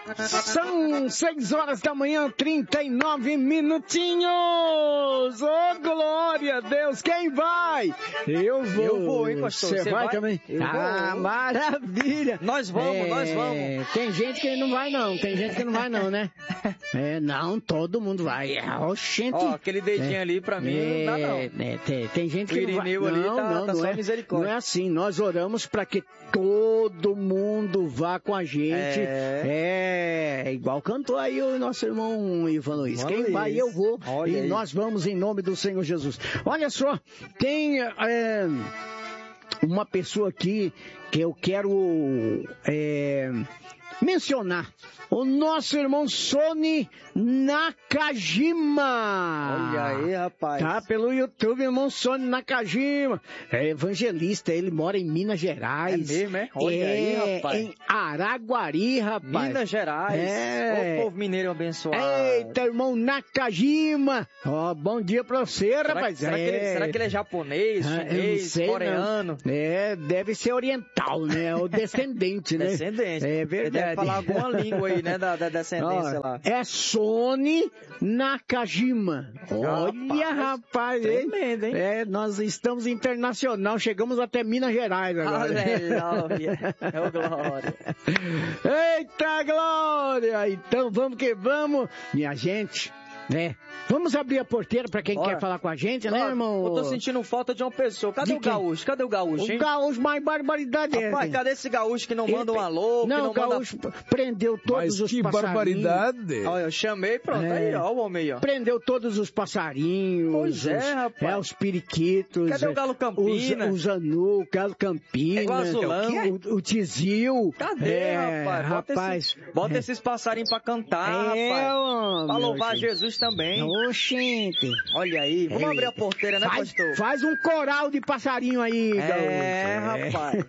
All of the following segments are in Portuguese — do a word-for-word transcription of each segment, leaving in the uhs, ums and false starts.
São seis horas da manhã, trinta e nove minutinhos. Oh, glória a Deus. Quem vai? Eu vou. Eu vou, hein, pastor? Você vai, vai também? Eu ah, vou. Maravilha. Nós vamos, é... nós vamos. Tem gente que não vai, não. Tem gente que não vai, não, né? É, não, todo mundo vai. Oxente. Ó, aquele dedinho é. ali pra mim é, não dá, não. É, tem, tem gente que o não vai. Irineu ali não, tá, não, tá não só é, misericórdia. Não é assim. Nós oramos para que todo mundo vá com a gente. É, é igual cantou aí o nosso irmão Ivan Luiz. Quem Luiz. vai, eu vou. Olha e aí. Nós vamos em nome do Senhor Jesus. Olha só, tem é, uma pessoa aqui que eu quero é, mencionar. O nosso irmão Sony Nakajima. Olha aí, rapaz. Tá pelo YouTube, irmão Sony Nakajima. É evangelista, ele mora em Minas Gerais. É mesmo, é? Olha é, aí, rapaz. Em Araguari, rapaz. Minas Gerais. É. O povo mineiro abençoado. Eita, irmão Nakajima. Ó, bom dia pra você, será rapaz. Que, será, é. que ele, será que ele é japonês, chinês, sei, coreano? Não. É, deve ser oriental, né? O descendente, né? Descendente. É verdade. Ele deve falar alguma língua aí, né? Da, da descendência ó, lá. É Sony Nakajima. Olha, rapaz. Tremendo, hein? É, nós estamos internacional. Chegamos até Minas Gerais agora. Aleluia. É glória. Eita, glória. Então, vamos que vamos. Minha gente, né? Vamos abrir a porteira para quem Bora. quer falar com a gente, Bora. né, irmão? Eu tô sentindo falta de uma pessoa. Cadê de o gaúcho? Cadê o gaúcho, hein? O gaúcho, mais barbaridade é. Rapaz, cadê esse gaúcho que não manda um alô? Não, que não o gaúcho manda... prendeu todos Mas os que passarinhos. barbaridade. Olha, eu chamei, pronto, é. aí, ó, o homem aí, ó. Prendeu todos os passarinhos. Pois é, os, rapaz. É, os periquitos. Cadê o galo campina? Os, os anu, o galo campina. É o azulão. O, o tizil. Cadê, é, rapaz? Bota, rapaz. Esse, bota é. esses passarinhos pra cantar, é, rapaz. Homem, pra louvar Jesus também. Oxente. Olha aí, vamos Ei, abrir a porteira, né, faz, pastor? Faz um coral de passarinho aí, É, gaúcho. rapaz.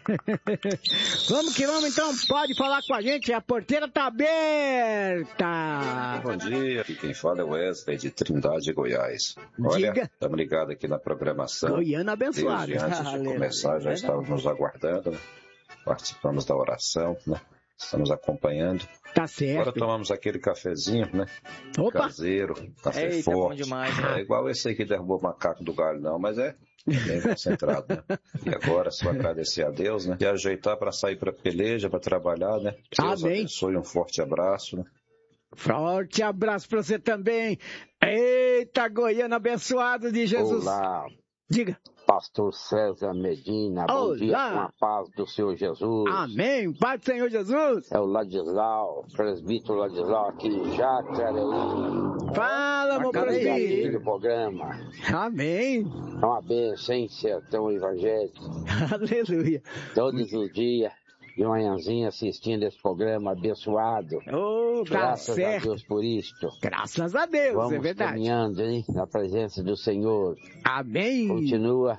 Vamos que vamos, então. Pode falar com a gente, a porteira tá aberta. Bom dia, aqui quem fala é o Wesley, de Trindade, Goiás. Olha, estamos ligados aqui na programação. Goiânia abençoada. Desde antes de começar, já estávamos nos aguardando, né? Participamos da oração, né? Estamos acompanhando. Tá certo. Agora tomamos aquele cafezinho, né? Opa. Caseiro, café Eita, forte. Bom demais, né? É igual esse aí que derrubou o macaco do galho, não, mas é bem concentrado, né? E agora, só agradecer a Deus, né? E ajeitar para sair para peleja, para trabalhar, né? Deus Amém. abençoe, um forte abraço, né? Forte abraço para você também. Eita, Goiânia abençoado de Jesus. Olá. Diga. Pastor César Medina, bom Olá. dia com a paz do Senhor Jesus. Amém, paz do Senhor Jesus. É o Ladislau, presbítero Ladislau aqui em Jacareí. Fala, meu presbítero. do programa. Amém. É uma bênção, hein, sertão evangélico. Aleluia. Todos os dias, de manhãzinha, assistindo esse programa abençoado. Oh, tá Graças certo. a Deus por isto. Graças a Deus, Vamos é verdade. caminhando, hein, na presença do Senhor. Amém. Continua.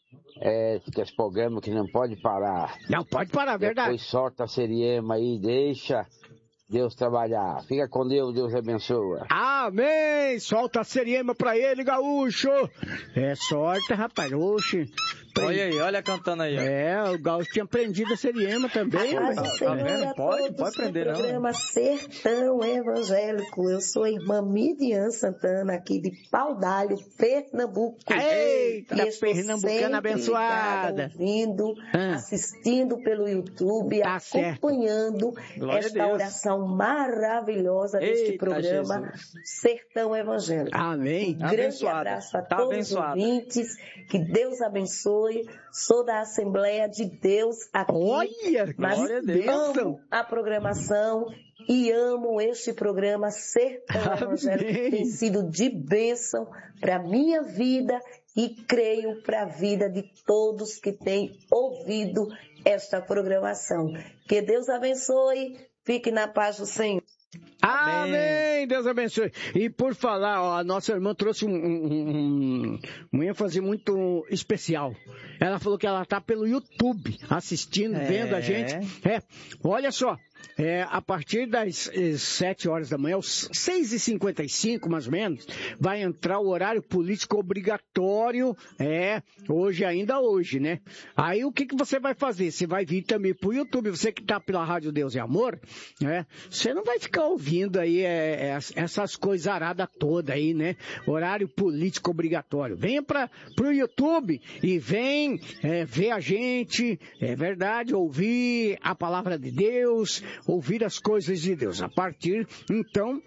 É, que esse programa que não pode parar. Não pode parar, verdade. Depois solta a Seriema aí, deixa Deus trabalhar. Fica com Deus, Deus abençoa. Amém! Solta a Seriema pra ele, gaúcho. É sorte, rapaz. Oxe. Olha aí, olha cantando aí. Ó. É, o gaúcho tinha prendido a Seriema também. Mas tá, o Senhor tá vendo? Pode, pode prender, não. programa Sertão Evangélico. Eu sou a irmã Midian Santana, aqui de Paudalho, Pernambuco. Eita, e estou pernambucana abençoada. Ligada, ouvindo, ah. assistindo pelo YouTube, tá acompanhando esta oração maravilhosa deste Eita, programa Jesus. Sertão Evangélico. Amém. Um grande Abençoada. abraço a Tá todos abençoada. os ouvintes. Que Deus abençoe. Sou da Assembleia de Deus aqui. Olha, mas glória a Deus. amo a programação e amo este programa Sertão Evangélico, que tem sido de bênção para a minha vida e creio para a vida de todos que têm ouvido esta programação. Que Deus abençoe. Fique na paz do Senhor. Amém. Amém, Deus abençoe. E por falar, ó, a nossa irmã trouxe um, um, um, um ênfase muito especial. Ela falou que ela está pelo YouTube assistindo, é. vendo a gente. É, olha só, é, a partir das sete horas da manhã, seis e cinquenta e cinco mais ou menos, vai entrar o horário político obrigatório, é, hoje ainda hoje, né? Aí o que, que você vai fazer? Você vai vir também pro YouTube, você que tá pela Rádio Deus e Amor, né? Você não vai ficar ouvindo aí é, é, essas coisas aradas todas aí, né? Horário político obrigatório. Venha para pro YouTube e vem é, ver a gente, é verdade, ouvir a palavra de Deus, ouvir as coisas de Deus. A partir, então,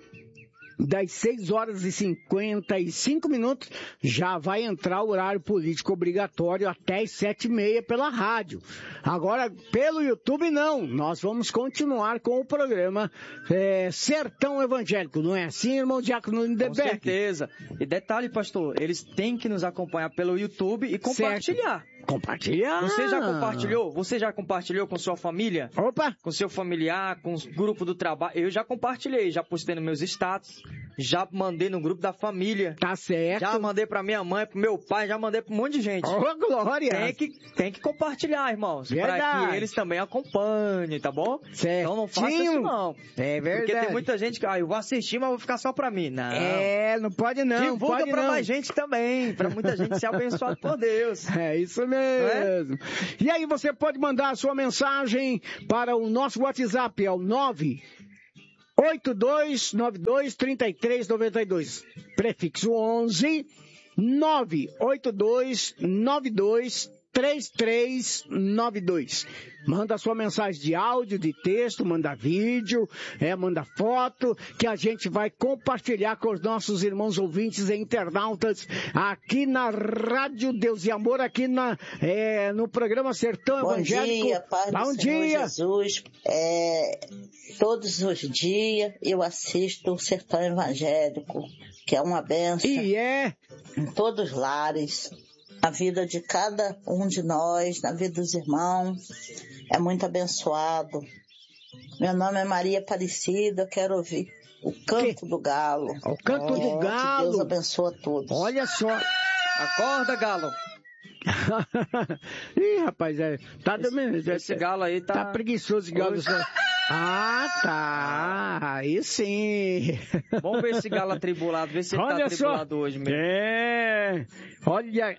das seis horas e cinquenta e cinco minutos, já vai entrar o horário político obrigatório até as sete e meia pela rádio. Agora, pelo YouTube, não. Nós vamos continuar com o programa é, Sertão Evangélico. Não é assim, irmão Diácono Lindeberg? Com certeza. E detalhe, pastor, eles têm que nos acompanhar pelo YouTube e compartilhar. Certo. Compartilhar. Você já compartilhou? Você já compartilhou com sua família? Opa! Com seu familiar, com o grupo do trabalho? Eu já compartilhei, já postei nos meus status, já mandei no grupo da família. Tá certo. Já mandei pra minha mãe, pro meu pai, já mandei pra um monte de gente. Oh, glória! Tem que, tem que compartilhar, irmãos. Verdade. Pra que eles também acompanhem, tá bom? Certo. Então não faça isso não. É verdade. Porque tem muita gente que, ah, eu vou assistir, mas vou ficar só pra mim. Não. É, não pode não. Divulga pode pra não. mais gente também, pra muita gente ser abençoada por Deus. É isso mesmo. É? E aí você pode mandar a sua mensagem para o nosso WhatsApp, é o nove oito dois nove dois três três nove dois, prefixo onze, nove oito dois nove dois três três nove dois. Manda sua mensagem de áudio, de texto, manda vídeo, é, manda foto, que a gente vai compartilhar com os nossos irmãos ouvintes e internautas aqui na Rádio Deus e Amor, aqui na, é, no programa Sertão Bom Evangélico. Dia, paz Bom do Senhor dia, Jesus. É, todos os dias eu assisto o Sertão Evangélico, que é uma bênção e é em todos os lares. A vida de cada um de nós, na vida dos irmãos, é muito abençoado. Meu nome é Maria Aparecida, eu quero ouvir o Canto que? do Galo. O Canto oh, do Galo. Que Deus abençoe a todos. Olha só. Acorda, galo. Ih, rapaz, é, tá dormindo. Esse, esse galo aí tá... Tá preguiçoso esse galo. Hoje... Ah, tá. Aí sim. Vamos ver esse galo atribulado, ver se ele Olha tá atribulado só. hoje mesmo. É. Olha,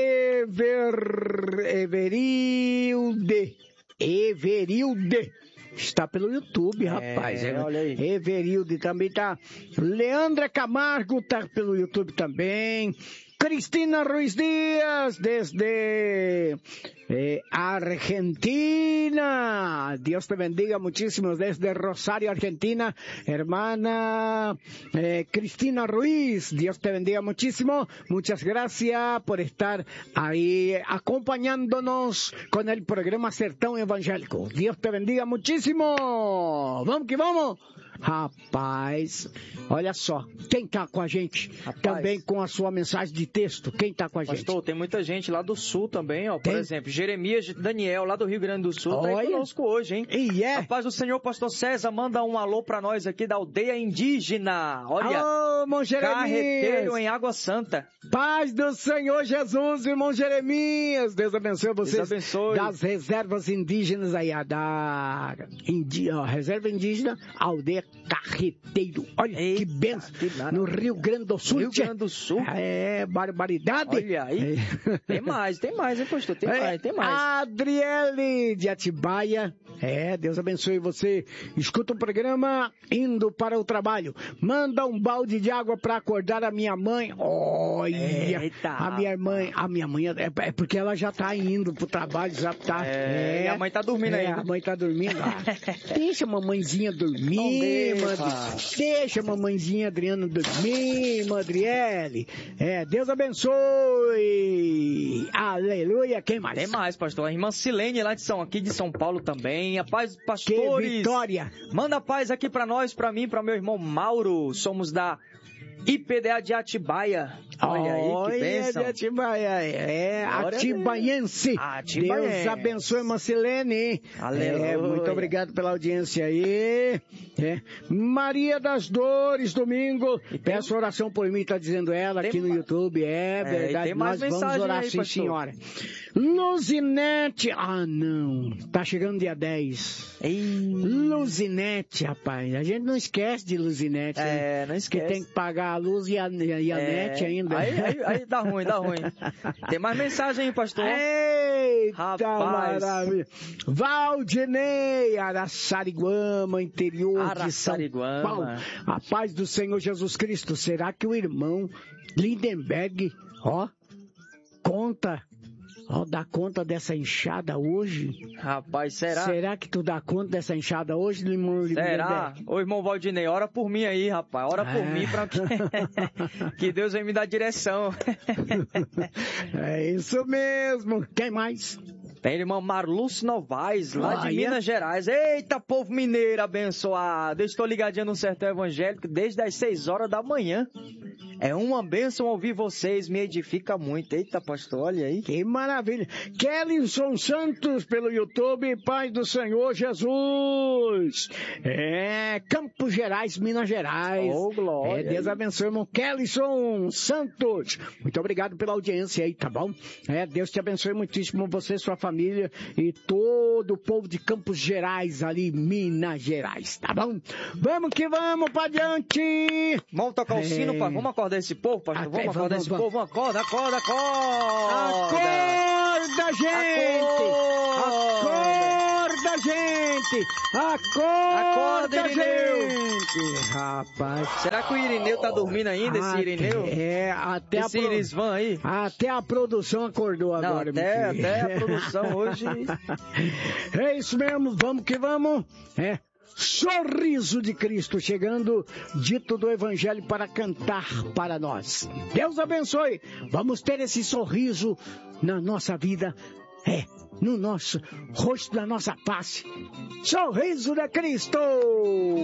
Ever... Everilde. Everilde. Está pelo YouTube, rapaz. É, olha aí. Everilde também tá. Leandra Camargo tá pelo YouTube também. Cristina Ruiz Dias, desde eh, Argentina. Dios te bendiga muchísimo desde Rosario, Argentina. Hermana eh, Cristina Ruiz, Dios te bendiga muchísimo. Muchas gracias por estar ahí acompañándonos con el programa Sertão Evangélico. Dios te bendiga muchísimo. Vamos que vamos. Rapaz, olha só, quem tá com a gente Rapaz. também com a sua mensagem de texto, quem tá com a gente? Pastor, tem muita gente lá do Sul também, ó, por tem? exemplo, Jeremias Daniel, lá do Rio Grande do Sul, olha. Tá aí conosco hoje, hein? E é? A paz do Senhor, pastor César, manda um alô pra nós aqui da aldeia indígena, olha, alô, irmão Jeremias. Carreteiro em Água Santa. Paz do Senhor Jesus, irmão Jeremias, Deus abençoe vocês. Deus abençoe. Das reservas indígenas aí, a da indi... ó, reserva indígena, aldeia Carreteiro. Olha Eita, que benção. Que no Rio Grande do Sul. Rio Grande do Sul. É, barbaridade. Olha aí. É. Tem mais, tem mais, hein, pastor? Tem é. mais, tem mais. Adriele de Atibaia. É, Deus abençoe você. Escuta o programa indo para o trabalho. Manda um balde de água para acordar a minha mãe. Olha, Eita, a minha mãe, a minha mãe, é, é porque ela já tá indo pro trabalho, já tá. É, é e a mãe tá dormindo é, aí. A mãe tá dormindo. Ah, deixa a mamãezinha dormir, mãe. Deixa a mamãezinha Adriana dormir, Madriele. É, Deus abençoe. Aleluia. Quem mais? Tem mais, pastor. A irmã Silene lá de São, aqui de São Paulo também. A paz, pastores. Que vitória. Manda paz aqui pra nós, pra mim, pra meu irmão Mauro. Somos da I P D A de Atibaia. Olha aí, que bênção. De Atibaia, é, atibaiense. Atibaiense. Deus abençoe, Marcelene. Aleluia. É, muito obrigado pela audiência aí. É. Maria das Dores, domingo. Peço oração por mim, tá dizendo ela aqui no YouTube. É, é verdade, nós vamos orar aí, sim, pastor. senhora. Luzinete, ah não, tá chegando dia dez. Ei. Luzinete, rapaz, a gente não esquece de Luzinete. É, né? não esquece. Que tem que pagar a luz e a, e a é. net ainda. Aí, aí, aí dá ruim, dá ruim. Tem mais mensagem aí, pastor? Eita, Rapaz. maravilha. Valdinei, Araçariguama, interior Araçariguama. de São Paulo. A paz do Senhor Jesus Cristo. Será que o irmão Lindenberg, ó, conta, ó, dá conta dessa enxada hoje? Rapaz, será? Será que tu dá conta dessa enxada hoje, irmão Será? Lindenberg? Ô, irmão Valdinei, ora por mim aí, rapaz. Ora por É. mim pra que... que Deus venha me dar direção. É isso mesmo. Quem mais? Tem irmão Marlúcio Novaes, lá Ah, de é? Minas Gerais. Eita, povo mineiro abençoado. Eu estou ligadinho no Sertão Evangélico desde as seis horas da manhã. É uma bênção ouvir vocês, me edifica muito. Eita, pastor, olha aí. Que maravilha. Kellyson Santos pelo YouTube, Paz do Senhor Jesus. É, Campos Gerais, Minas Gerais. Oh, glória. É, Deus abençoe, irmão Kellyson Santos. Muito obrigado pela audiência aí, tá bom? É, Deus te abençoe muitíssimo, você, sua família e todo o povo de Campos Gerais ali, Minas Gerais, tá bom? Vamos que vamos pra diante. Vamos tocar o É. sino, pa- vamos acordar esse povo, pastor? Até, Vamos acordar vamos, esse vamos. povo? Acorda, acorda, acorda! Acorda, gente! Acorda, gente! Acorda, Acorda, Irineu! gente! Rapaz. Será que o Irineu tá dormindo ainda, esse até- Irineu? É, até a, Esse pro- Irisvan aí? até a produção acordou Não, agora, meu até, filho. até a produção hoje... É isso mesmo, vamos que vamos. É. Sorriso de Cristo chegando, dito do Evangelho para cantar para nós. Deus abençoe. Vamos ter esse sorriso na nossa vida, é, no nosso rosto, na nossa face. Sorriso de Cristo.